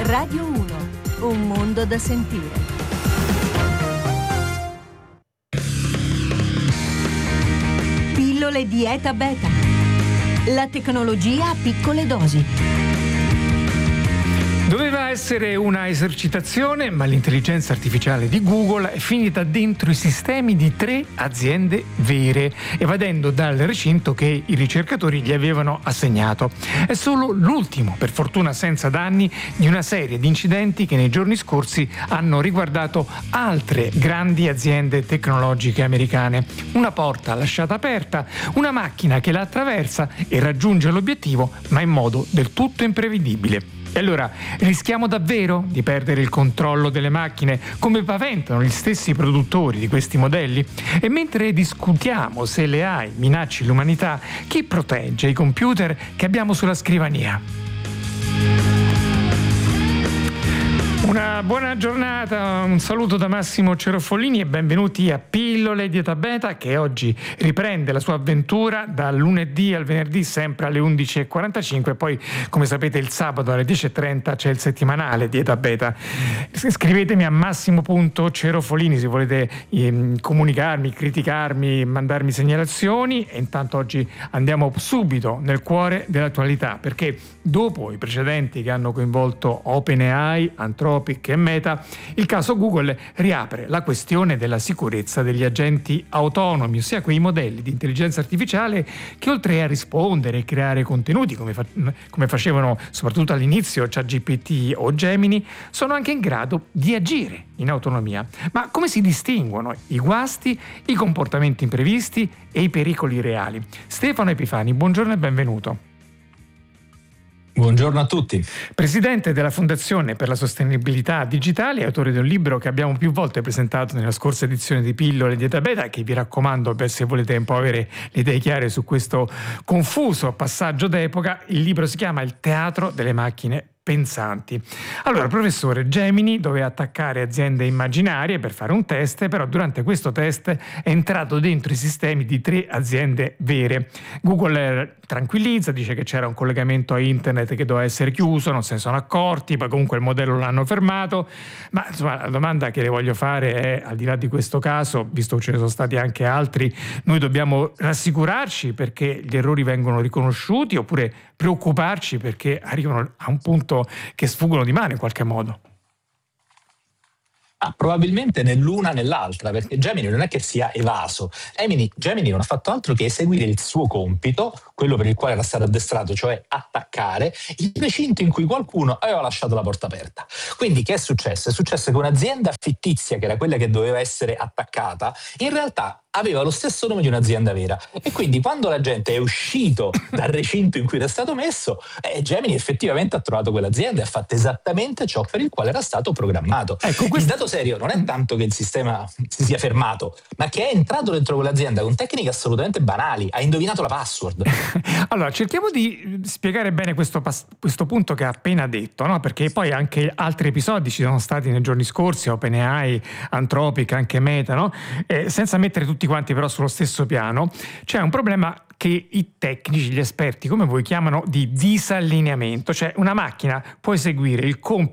Radio 1, un mondo da sentire. Pillole Dieta Beta. La tecnologia a piccole dosi. Doveva essere una esercitazione, ma l'intelligenza artificiale di Google è finita dentro i sistemi di 3 aziende vere, evadendo dal recinto che i ricercatori gli avevano assegnato. È solo l'ultimo, per fortuna senza danni, di una serie di incidenti che nei giorni scorsi hanno riguardato altre grandi aziende tecnologiche americane. Una porta lasciata aperta, una macchina che la attraversa e raggiunge l'obiettivo, ma in modo del tutto imprevedibile. E allora rischiamo davvero di perdere il controllo delle macchine, come paventano gli stessi produttori di questi modelli? E mentre discutiamo se le AI minacci l'umanità, chi protegge i computer che abbiamo sulla scrivania? Una buona giornata, un saluto da Massimo Cerofolini e benvenuti a Pillole Dieta Beta, che oggi riprende la sua avventura dal lunedì al venerdì sempre alle 11:45 e poi, come sapete, il sabato alle 10:30 c'è il settimanale Dieta Beta. Scrivetemi a massimo.cerofolini se volete comunicarmi, criticarmi, mandarmi segnalazioni, e intanto oggi andiamo subito nel cuore dell'attualità, perché dopo i precedenti che hanno coinvolto OpenAI, Anthropic e Meta, il caso Google riapre la questione della sicurezza degli agenti autonomi, ossia quei modelli di intelligenza artificiale che, oltre a rispondere e creare contenuti come facevano soprattutto all'inizio ChatGPT o Gemini, sono anche in grado di agire in autonomia. Ma come si distinguono i guasti, i comportamenti imprevisti e i pericoli reali? Stefano Epifani, buongiorno e benvenuto. Buongiorno a tutti. Presidente della Fondazione per la Sostenibilità Digitale e autore di un libro che abbiamo più volte presentato nella scorsa edizione di Pillole Dieta Beta, che vi raccomando se volete un po' avere le idee chiare su questo confuso passaggio d'epoca. Il libro si chiama Il teatro delle macchine pensanti. Allora, professore, Gemini doveva attaccare aziende immaginarie per fare un test, però durante questo test è entrato dentro i sistemi di 3 aziende vere. Google tranquillizza, dice che c'era un collegamento a internet che doveva essere chiuso, non se ne sono accorti, poi comunque il modello l'hanno fermato. Ma insomma, la domanda che le voglio fare è, al di là di questo caso, visto che ce ne sono stati anche altri, noi dobbiamo rassicurarci perché gli errori vengono riconosciuti, oppure preoccuparci perché arrivano a un punto che sfuggono di mano in qualche modo? Probabilmente né l'una né l'altra, perché Gemini non è che sia evaso. Gemini non ha fatto altro che eseguire il suo compito, quello per il quale era stato addestrato, cioè attaccare il recinto in cui qualcuno aveva lasciato la porta aperta. Quindi che è successo? È successo che un'azienda fittizia, che era quella che doveva essere attaccata, in realtà aveva lo stesso nome di un'azienda vera, e quindi quando la gente è uscito dal recinto in cui era stato messo, Gemini effettivamente ha trovato quell'azienda e ha fatto esattamente ciò per il quale era stato programmato. Ecco, Il dato serio non è tanto che il sistema si sia fermato, ma che è entrato dentro quell'azienda con tecniche assolutamente banali, ha indovinato la password. Allora, cerchiamo di spiegare bene questo punto che ha appena detto, no? Perché poi anche altri episodi ci sono stati nei giorni scorsi, OpenAI, Anthropic, anche Meta, no? Senza mettere tutti quanti però sullo stesso piano, c'è un problema che i tecnici, gli esperti come voi chiamano di disallineamento, cioè una macchina può eseguire il compito